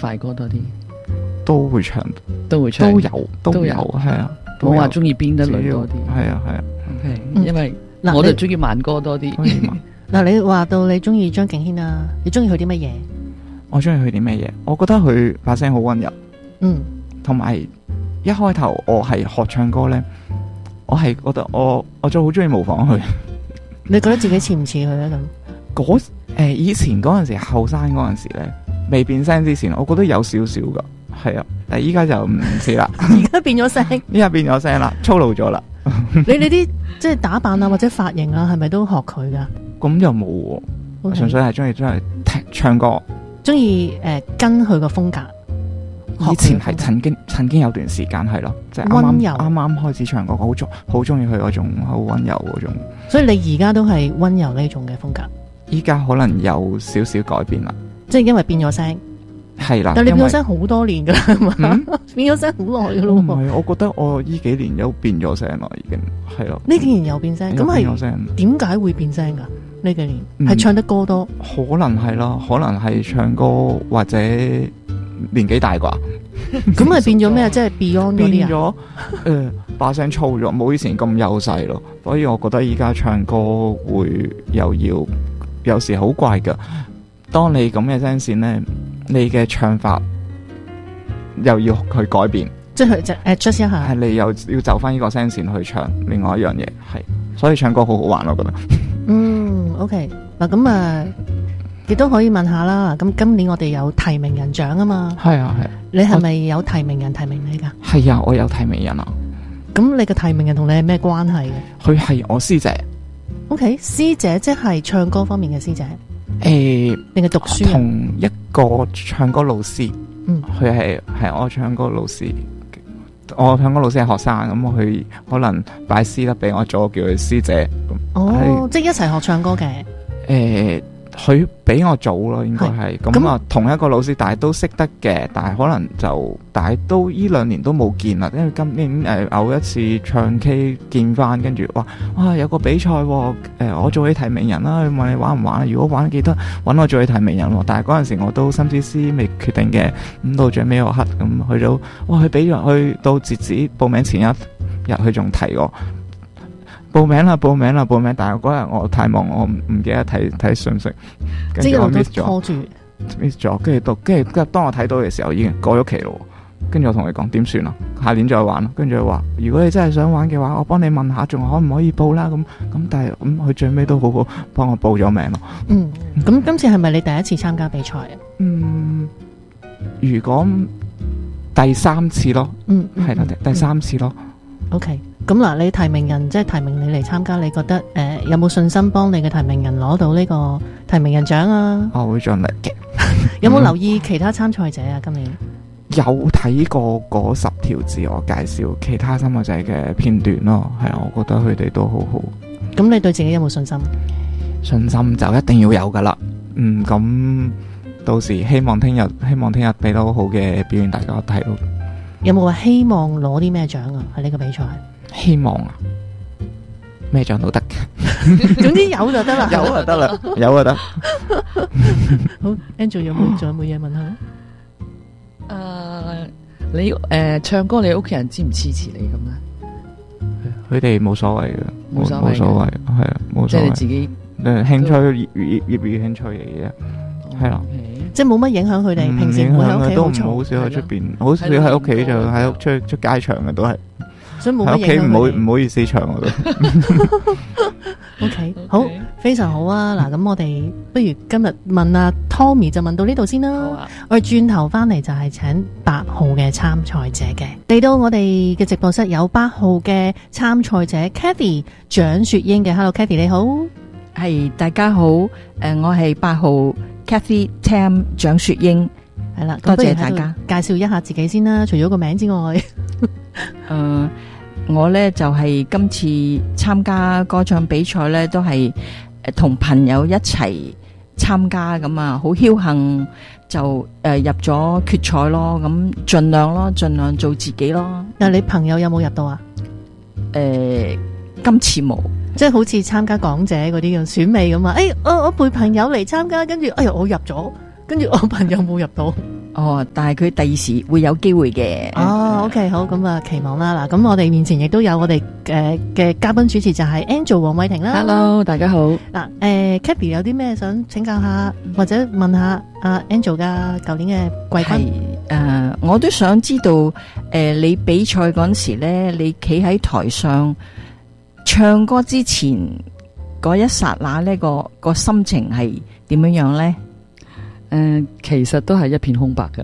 快歌多啲？ 都會唱， 都會唱， 都有，係啊。 冇話中意邊一類多啲。 係啊。 OK，因為我就中意慢歌多啲。 嗱，你話到你中意張敬軒啊，你中意佢啲乜嘢？ 我中意佢啲咩嘢？我覺得佢把聲好溫柔。同埋一開頭我係學唱歌咧，我係覺得我就好中意模仿佢。 你覺得自己似唔似佢咧咁？ 以前嗰陣時後生嗰陣時咧，未變聲之前，我覺得有少少噶，係啊，但係依家就唔似啦。 而家變咗聲， 依家變咗聲啦，粗魯咗啦。 你啲即係打扮啊，或者髮型啊，係咪都學佢噶？ 咁又冇喎，純粹係中意唱歌， 中意跟佢個風格。 以前係曾經有段時間係咯，即係啱啱開始唱歌，好中意佢嗰種好溫柔嗰種。 所以你而家都係溫柔呢種嘅風格？ 依家可能有少少改變啦， 即係因為變咗聲。係啦，但你變咗聲好多年噶啦，係嘛？變咗聲好耐噶咯。唔係， 我覺得我呢幾年都變咗聲啦，已經係咯。 呢幾年又變聲，咁係點解會變聲噶？呢幾年係唱得歌多， 可能係咯，可能係唱歌或者年紀大啩。 咁係變咗咩？即係 Beyond 嗰啲變咗把聲粗咗，冇以前咁幼細咯。所以我覺得依家唱歌會有時好怪噶。當你咁嘅聲線咧，你嘅唱法又要去改變， 即係就 adjust 一下。 係你又要就翻呢個聲線去唱另外一樣嘢，係。所以唱歌好好玩，我覺得。 OK 嗱，咁亦都可以問下啦。咁今年我哋有提名人獎啊嘛。 係啊係。 你係咪有提名人提名你噶？ 係啊，我有提名人啊。 咁你嘅提名人同你係咩關係嘅？ 佢係我師姐。 OK， 師姐即係唱歌方面嘅師姐。定係讀書？ 同一個唱歌老師。佢係我唱歌老師。我唱歌老師係學生，咁佢可能擺師得俾我做，叫佢師姐。 即係一齊學唱歌嘅。 佢比我早咯，應該係咁啊。同一個老師，但係都識得嘅，但係可能但係都呢2年都冇見啦。因為今年偶一次唱 K 見翻，跟住哇有個比賽喎，我做起提名人啦，問你玩唔玩？如果玩，記得揾我做起提名人喎。但係嗰陣時我都心思思未決定嘅，咁到最尾嗰刻咁去到，佢俾咗去到截止報名前一日，佢仲提我。報名啦！但係嗰日我太忙，我唔記得睇信息，跟住我 miss 咗，跟住當我睇到嘅時候已經過咗期咯。跟住我同佢講點算啊？下年再玩咯。跟住佢話如果你真係想玩嘅話，我幫你問下仲可唔可以報啦。咁但係佢最尾都好好幫我報咗名咯。 咁今次係咪你第一次參加比賽啊？ 如果第3次咯，係啦，第3次咯。 OK。咁嗱，你提名人即係提名你嚟參加，你覺得有冇信心幫你嘅提名人攞到呢個提名人獎啊？ 我會盡力嘅。 有冇留意其他參賽者啊？今年有睇過嗰10條自我介紹其他參賽者嘅片段咯，係啊，我覺得佢哋都好好。咁你對自己有冇信心？ 信心就一定要有噶啦。咁到時希望聽日俾到好嘅表現，大家睇到。 有冇話希望攞啲咩獎啊？喺呢個比賽？ 希望啊，咩獎都得嘅， 總之有就得啦， 有就得啦，有就得。 好 ，Angel 有冇嘢問下？ 你唱歌，你屋企人支唔支持你咁啊？ 佢哋冇所謂嘅，冇所謂，係啊，冇所謂。 即係你自己興趣業餘興趣嚟嘅，係啦。 即係冇乜影響佢哋，平時唔會喺屋企都唔好少喺出邊，好少喺屋企就喺屋出街場嘅都係。 所以冇乜影響。 喺屋企唔好意思唱我都。 OK， 好，非常好啊！嗱，咁我哋不如今日問阿 Tommy 就問到呢度先啦。好啊。我哋轉頭翻嚟就係請8號嘅參賽者嘅，嚟到我哋嘅直播室有8號嘅參賽者 Cathy 蔣雪英嘅。Hello Cathy 你好。 係，大家好，我係8號 Cathy Tam 蔣雪英。 係啦， 多謝大家。 介紹一下自己先啦，除咗個名之外。 我呢就係今次參加歌唱比賽呢，都係同朋友一齊參加咁啊，好僥倖就入咗決賽咯，咁盡量做自己咯。 但係你朋友有冇入到啊？ 今次冇， 即係好似參加港姐嗰啲咁選美咁啊！我陪朋友嚟參加，跟住我入咗，跟住我朋友冇入到。 但係佢第二時會有機會嘅。 OK 好，咁啊期望啦。嗱，咁我哋面前亦都有我哋嘅嘉賓主持就係 Angel 黃慧婷啦。 Hello， 大家好。 嗱，Kathy 有啲咩想請教下或者問下Angel 噶舊年嘅季軍？ 我都想知道你比賽嗰陣時咧，你企喺台上唱歌之前嗰一剎那呢個心情係點樣樣咧？ 其實都係一片空白噶，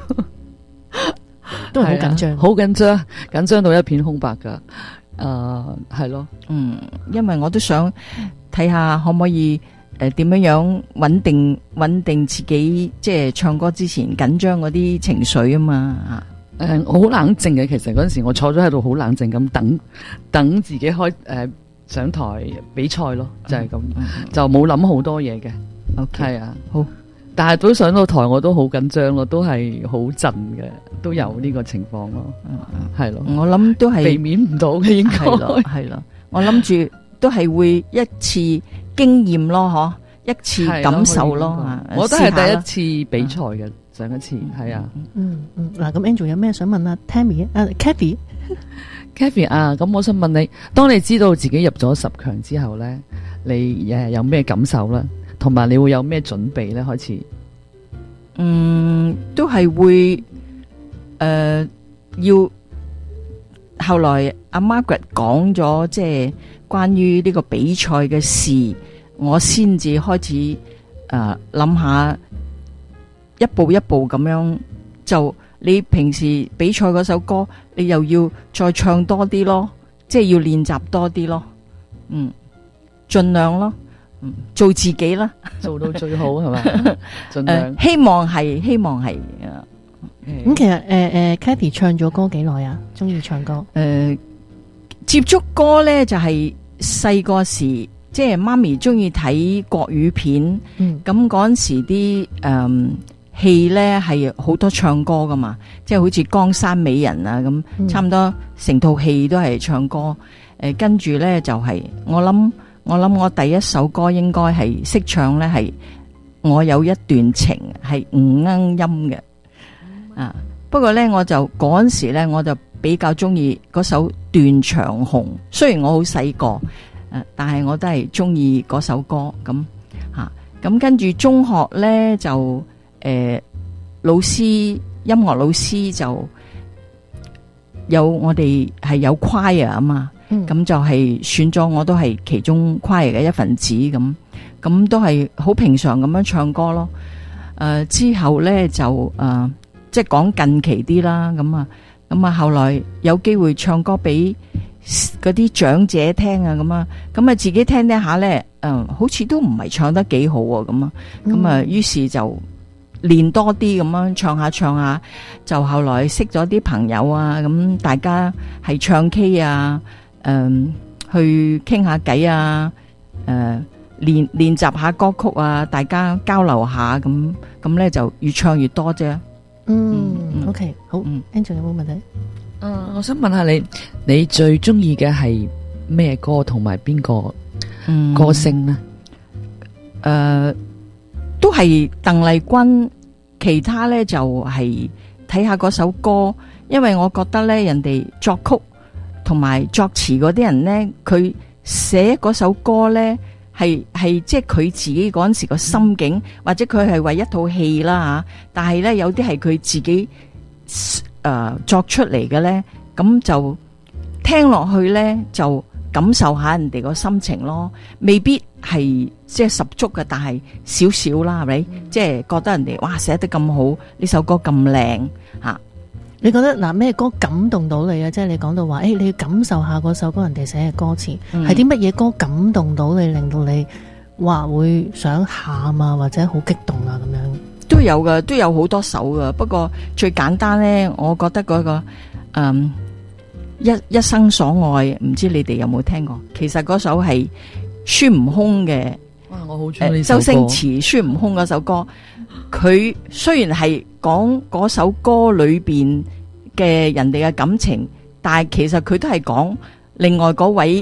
都係好緊張， 好緊張到一片空白噶。係咯， 因為我都想睇下可唔可以點樣穩定自己，即係唱歌之前緊張嗰啲情緒啊嘛。 我好冷靜嘅，其實嗰陣時我坐咗喺度好冷靜咁等自己上台比賽咯，就係咁，就冇諗好多嘢嘅。 OK， 係啊，好。但係都上到台我都好緊張咯，都係好震嘅，都有呢個情況咯，係咯。 我諗都係避免唔到嘅，應該係咯。我諗住都係會一次經驗咯，一次感受咯。 我都係第一次比賽嘅，上一次係啊。 嗱，咁 Angel 有咩想問啊 Kathy 啊，咁我想問你，當你知道自己入咗10強之後咧，你有咩感受咧？同埋你會有咩準備咧？開始， 都係會要後來阿 Margaret 講咗，即係關於呢個比賽嘅事，我先至開始諗下一步一步咁樣。就你平時比賽嗰首歌，你又要再唱多啲咯，即係要練習多啲咯，盡量咯。做自己啦， 做到最好係咪？盡量希望係咁其實Kathy 唱咗歌幾耐啊？中意唱歌接觸歌咧就係細個時，即係媽咪中意睇國語片，咁嗰陣時啲戲咧係好多唱歌噶嘛，即係好似江山美人啊咁，差唔多成套戲都係唱歌。跟住咧就係我諗我第一首歌應該係識唱咧，係我有一段情，係吳鶯音嘅。不過咧我就嗰陣時咧我就比較中意嗰首斷腸紅，雖然我好細個，但係我都係中意嗰首歌咁吓。咁跟住中學咧就音樂老師就有我哋係有 choir 啊嘛。咁就係選咗，我都係其中 choir 嘅一份子咁都係好平常咁樣唱歌咯。之後咧就即係講近期啲啦，咁啊後來有機會唱歌俾嗰啲長者聽啊，咁啊自己聽聽下咧，好似都唔係唱得幾好啊，咁啊於是就練多啲咁樣唱下，就後來識咗啲朋友啊，咁大家係唱 K 啊。去傾下偈啊，練習下歌曲啊，大家交流下咁咧就越唱越多啫。 OK 好，Angel 有冇問題？ 我想問下你最中意嘅係咩歌，同埋邊個歌星呢？ 都係鄧麗君，其他咧就係睇下嗰首歌，因為我覺得咧人哋作曲同埋作詞嗰啲人咧，佢寫嗰首歌咧，係即係佢自己嗰陣時個心境，或者佢係為一套戲啦吓。但係咧有啲係佢自己作出嚟嘅咧，咁就聽落去咧就感受下人哋個心情咯。未必係即係十足嘅，但係少少啦，係咪？即係覺得人哋哇寫得咁好，呢首歌咁靚吓。 你覺得咩歌感動到你啊？即係你講到話，你要感受下嗰首歌人哋寫嘅歌詞，係啲乜嘢歌感動到你，令到你話會想喊啊，或者好激動啊咁樣？ 都有噶，都有好多首噶。不過最簡單咧，我覺得嗰個一生所愛，唔知你哋有冇聽過？其實嗰首係孫悟空嘅。 哇，我好中意呢首歌。 周星馳孫悟空嗰首歌，佢雖然係講嗰首歌裏邊嘅人哋嘅感情，但係其實佢都係講另外嗰位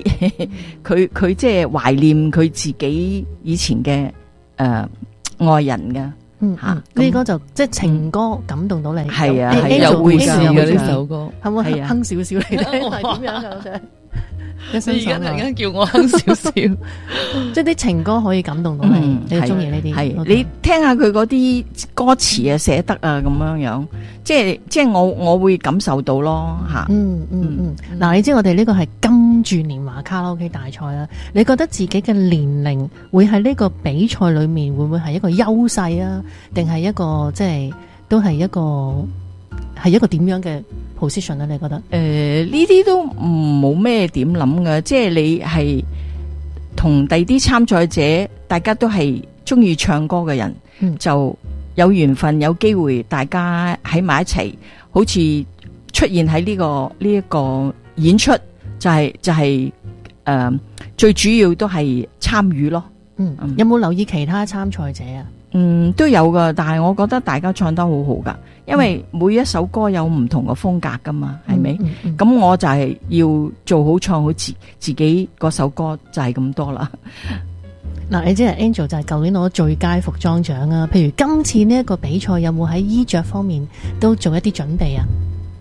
佢即係懷念佢自己以前嘅愛人嘅呢歌就即係情歌感動到你， 係啊， 有回事嘅呢呢首歌， 可唔可以哼少少嚟聽？係點樣噶？我想你而家突然間叫我哼少少， 即係啲情歌可以感動到你，你中意呢啲？ 係你聽下佢嗰啲歌詞啊，寫得啊咁樣，即係我會感受到咯吓。 嗱，你知我哋呢個係金鑽年華卡拉 OK 大賽啦，你覺得自己嘅年齡會喺呢個比賽裏面會唔會係一個優勢啊？定係一個即係都係一個點樣嘅 position 咧？你覺得？ 呢啲都冇咩點諗嘅，即係你係同第啲參賽者，大家都係中意唱歌嘅人，就有緣分有機會，大家喺埋一齊，好似出現喺呢一個演出，就係最主要都係參與咯。 有冇留意其他參賽者啊？ 都有噶，但係我覺得大家唱得好好噶，因為每一首歌有唔同嘅風格噶嘛，係咪？咁我就係要做好唱好自己嗰首歌，就係咁多啦。 嗱，你知係 Angel 就係舊年攞最佳服裝獎啊。譬如今次呢一個比賽，有冇喺衣着方面都做一啲準備啊？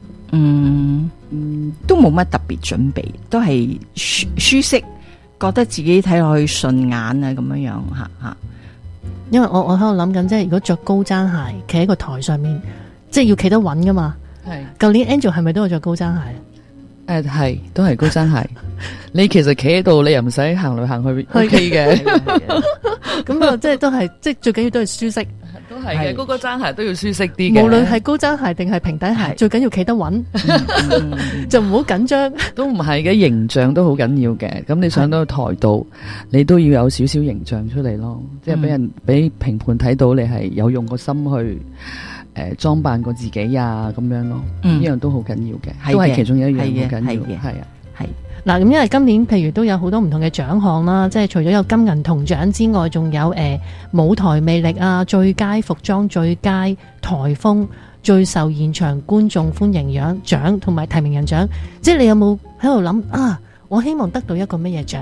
都冇乜特別準備，都係舒適，覺得自己睇落去順眼啊，咁樣吓。 因為我喺度諗緊，即係如果着高踭鞋，企喺個台上面，即係要企得穩噶嘛。係，舊年 Angel 係咪都有着高踭鞋？ 係都係高踭鞋。你其實企喺度，你又唔使行嚟行去 OK 嘅。 咁啊，即係都係，即係最緊要都係舒適。 都係嘅，高踭鞋都要舒適啲嘅。 無論係高踭鞋定係平底鞋，最緊要企得穩，就唔好緊張。 都唔係嘅，形象都好緊要嘅。咁你上到台度，你都要有少少形象出嚟咯。即係俾評判睇到你係有用個心去裝扮過自己啊，咁樣咯。呢樣都好緊要嘅，都係其中一樣好緊要嘅。係啊，係。 嗱，咁因為今年譬如都有好多唔同嘅獎項啦，即係除咗有金銀銅獎之外，仲有舞台魅力啊、最佳服裝、最佳台風、最受現場觀眾歡迎獎同埋提名人獎。即係你有冇喺度諗啊？我希望得到一個乜嘢獎？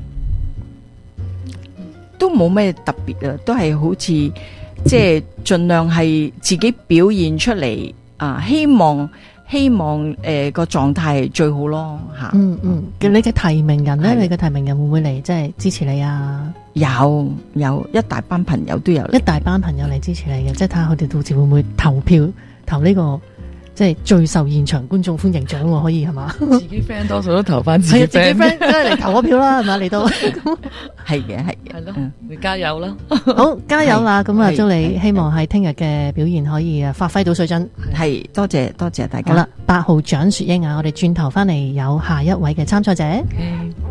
都冇咩特別啊，都係好似即係盡量係自己表現出嚟啊，希望個狀態係最好咯吓。 你嘅提名人咧，你嘅提名人會唔會嚟即係支持你啊？ 有一大班朋友都有， 一大班朋友嚟支持你嘅，即係睇下佢哋到時會唔會投票投呢個即係最受現場觀眾歡迎獎喎，可以係嘛？ 自己 friend 多數都投翻自己 friend， 自己 friend 都係嚟投個票啦，係嘛？嚟到係嘅， 係咯，你加油啦！ 好，加油啦！咁啊，祝你希望喺聽日嘅表現可以發揮到水準。 係，多謝大家。 好啦，8號蔣雪英啊，我哋轉頭翻嚟有下一位嘅參賽者。